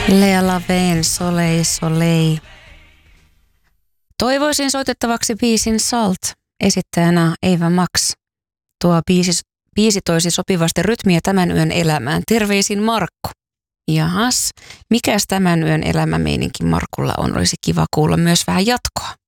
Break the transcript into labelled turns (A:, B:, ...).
A: Lea Laveen Soleil Soleil. Toivoisin soitettavaksi biisin Salt, esittäjänä Eva Max. Tuo biisi toisi sopivasti rytmiä tämän yön elämään. Terveisin Markku. Jahas, mikäs tämän yön elämämeininki Markulla on? Olisi kiva kuulla myös vähän jatkoa.